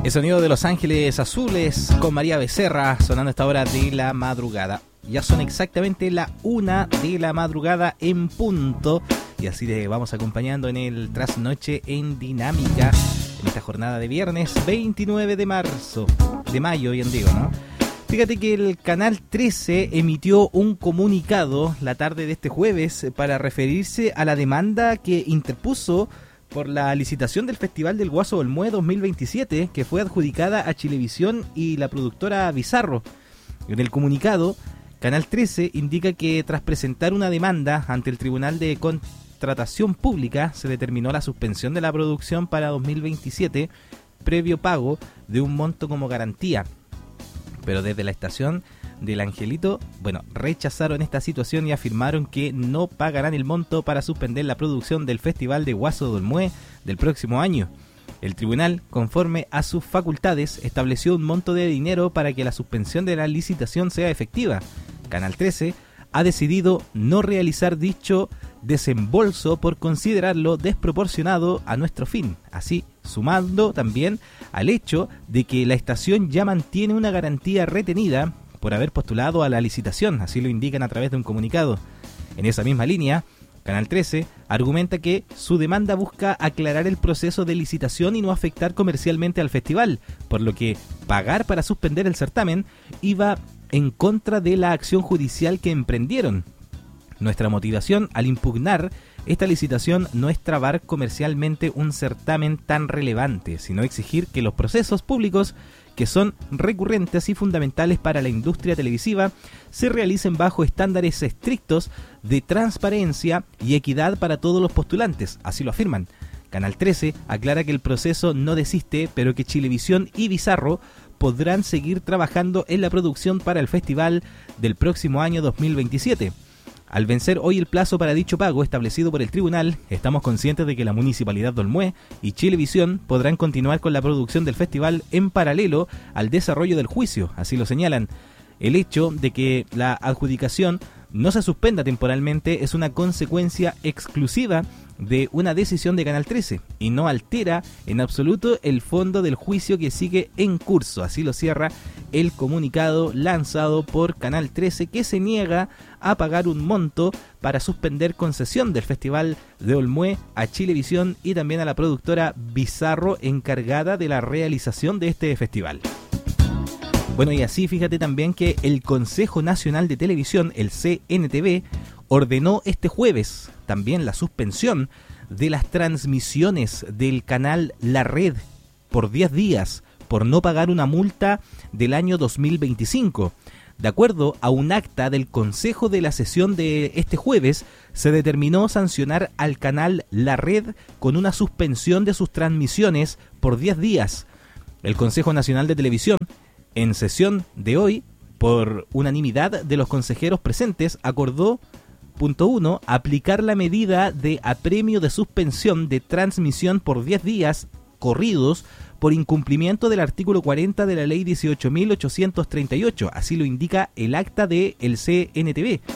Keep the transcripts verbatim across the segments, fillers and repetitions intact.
El sonido de Los Ángeles Azules con María Becerra sonando a esta hora de la madrugada. Ya son exactamente la una de la madrugada en punto. Y así te vamos acompañando en el Trasnoche en Dinámica en esta jornada de viernes veintinueve de marzo, de mayo bien digo, ¿no? Fíjate que el Canal trece emitió un comunicado la tarde de este jueves para referirse a la demanda que interpuso por la licitación del Festival del Guaso Olmué dos mil veintisiete, que fue adjudicada a Chilevisión y la productora Bizarro. En el comunicado, Canal trece indica que tras presentar una demanda ante el Tribunal de Contratación Pública, se determinó la suspensión de la producción para dos mil veintisiete, previo pago de un monto como garantía. Pero desde la estación del Angelito, bueno, rechazaron esta situación y afirmaron que no pagarán el monto para suspender la producción del Festival de Guaso de Olmué del próximo año. El tribunal, conforme a sus facultades, estableció un monto de dinero para que la suspensión de la licitación sea efectiva. Canal trece ha decidido no realizar dicho desembolso por considerarlo desproporcionado a nuestro fin, así sumando también al hecho de que la estación ya mantiene una garantía retenida por haber postulado a la licitación, así lo indican a través de un comunicado. En esa misma línea, Canal trece argumenta que su demanda busca aclarar el proceso de licitación y no afectar comercialmente al festival, por lo que pagar para suspender el certamen iba en contra de la acción judicial que emprendieron. Nuestra motivación al impugnar esta licitación no es trabar comercialmente un certamen tan relevante, sino exigir que los procesos públicos que son recurrentes y fundamentales para la industria televisiva se realicen bajo estándares estrictos de transparencia y equidad para todos los postulantes, así lo afirman. Canal trece aclara que el proceso no desiste, pero que Chilevisión y Bizarro podrán seguir trabajando en la producción para el festival del próximo año dos mil veintisiete. Al vencer hoy el plazo para dicho pago establecido por el tribunal, estamos conscientes de que la Municipalidad de Olmué y Chilevisión podrán continuar con la producción del festival en paralelo al desarrollo del juicio, así lo señalan. El hecho de que la adjudicación no se suspenda temporalmente es una consecuencia exclusiva de una decisión de Canal trece y no altera en absoluto el fondo del juicio que sigue en curso. Así lo cierra el comunicado lanzado por Canal trece, que se niega a pagar un monto para suspender concesión del Festival de Olmué a Chilevisión y también a la productora Bizarro, encargada de la realización de este festival. Bueno, y así fíjate también que el Consejo Nacional de Televisión, el C N T V, ordenó este jueves también la suspensión de las transmisiones del canal La Red por diez días por no pagar una multa del año dos mil veinticinco. De acuerdo a un acta del Consejo de la sesión de este jueves, se determinó sancionar al canal La Red con una suspensión de sus transmisiones por diez días. El Consejo Nacional de Televisión, en sesión de hoy, por unanimidad de los consejeros presentes, acordó, punto uno, aplicar la medida de apremio de suspensión de transmisión por diez días corridos por incumplimiento del artículo cuarenta de la ley dieciocho mil ochocientos treinta y ocho, así lo indica el acta del C N T V.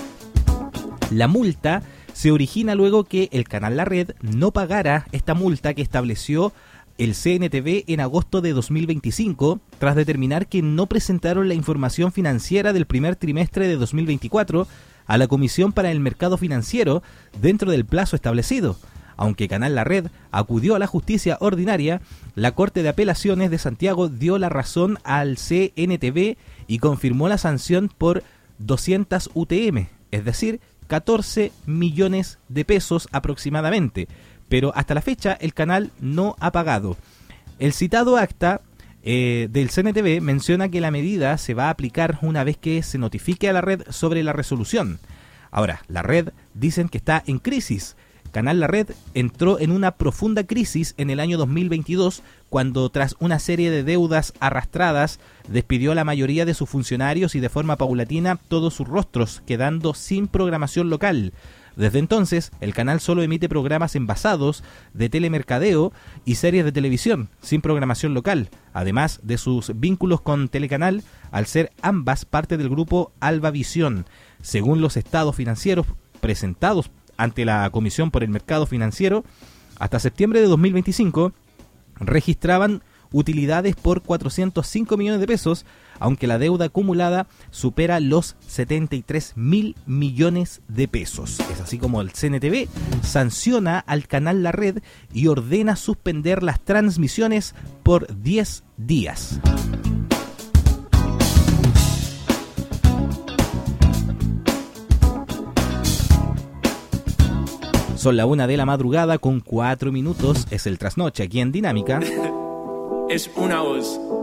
La multa se origina luego que el canal La Red no pagara esta multa que estableció el C N T V en agosto de dos mil veinticinco, tras determinar que no presentaron la información financiera del primer trimestre de dos mil veinticuatro a la Comisión para el Mercado Financiero dentro del plazo establecido. Aunque Canal La Red acudió a la justicia ordinaria, la Corte de Apelaciones de Santiago dio la razón al C N T V y confirmó la sanción por doscientas U T M, es decir, catorce millones de pesos aproximadamente, pero hasta la fecha el canal no ha pagado. El citado acta eh, del C N T V menciona que la medida se va a aplicar una vez que se notifique a la red sobre la resolución. Ahora, la red dicen que está en crisis. Canal La Red entró en una profunda crisis en el año dos mil veintidós cuando, tras una serie de deudas arrastradas, despidió a la mayoría de sus funcionarios y de forma paulatina todos sus rostros, quedando sin programación local. Desde entonces, el canal solo emite programas envasados de telemercadeo y series de televisión, sin programación local, además de sus vínculos con Telecanal, al ser ambas parte del grupo Alba Visión. Según los estados financieros presentados ante la Comisión por el Mercado Financiero, hasta septiembre de dos mil veinticinco registraban utilidades por cuatrocientos cinco millones de pesos, aunque la deuda acumulada supera los setenta y tres mil millones de pesos. Es así como el C N T V sanciona al canal La Red y ordena suspender las transmisiones por diez días. Son la una de la madrugada con cuatro minutos. Es el trasnoche aquí en Dinámica. Es una voz.